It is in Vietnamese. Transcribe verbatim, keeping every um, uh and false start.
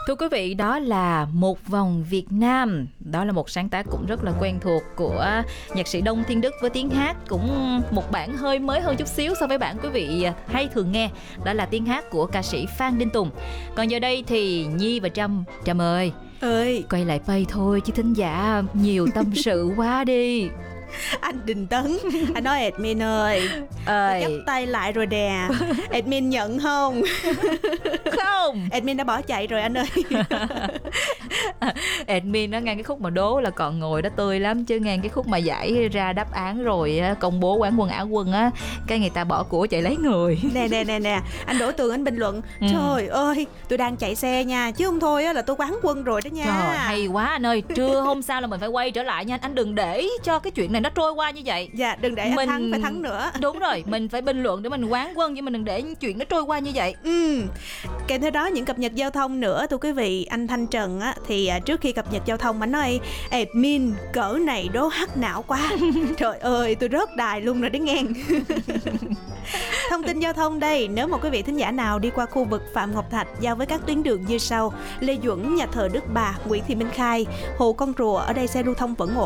Thưa quý vị, đó là Một Vòng Việt Nam. Đó là một sáng tác cũng rất là quen thuộc của nhạc sĩ Đông Thiên Đức với tiếng hát cũng một bản hơi mới hơn chút xíu so với bản quý vị hay thường nghe. Đó là tiếng hát của ca sĩ Phan Đình Tùng. Còn giờ đây thì Nhi và Trâm, Trâm ơi, ơi quay lại pay thôi chứ thính giả nhiều tâm sự quá đi. Anh Đình Tấn, anh nói admin ơi, Ơi. chắp tay lại rồi nè. Admin nhận không? Không. Admin đã bỏ chạy rồi anh ơi. Admin nó ngang cái khúc mà đố là còn ngồi đó tươi lắm, chứ ngang cái khúc mà giải ra đáp án rồi công bố quán quân áo quân á, cái người ta bỏ của chạy lấy người. Nè nè nè nè, anh Đỗ Tường anh bình luận, ừ. trời ơi, tôi đang chạy xe nha, chứ không thôi á là tôi quán quân rồi đó nha. Trời, hay quá anh ơi. Trưa hôm sau là mình phải quay trở lại nha. Anh đừng để cho cái chuyện này nó trôi qua như vậy. Dạ, đừng để mình... anh thắng phải thắng nữa. Đúng rồi, mình phải bình luận để mình quán quân, nhưng mình đừng để chuyện nó trôi qua như vậy. Ừ. Kèm theo đó những cập nhật giao thông nữa thưa quý vị. Anh Thanh Trần á thì trước khi cập nhật giao thông anh nói admin cỡ này đố hắc não quá. Trời ơi, tôi rớt đài luôn rồi đấy nghe. Thông tin giao thông đây, nếu một quý vị thính giả nào đi qua khu vực Phạm Ngọc Thạch giao với các tuyến đường như sau: Lê Duẩn, nhà thờ Đức Bà, Nguyễn Thị Minh Khai, Hồ Con Rùa, ở đây xe lưu thông vẫn ổn.